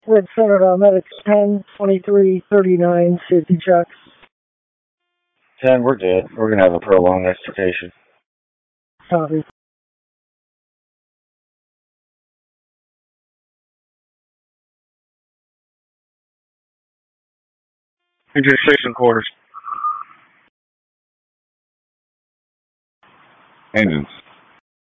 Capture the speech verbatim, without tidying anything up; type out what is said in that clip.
Red Center, uh, medics ten, twenty-three, thirty-nine, safety checks. ten, we're good. We're going to have a prolonged extrication. Copy. Engine six and quarters. Engines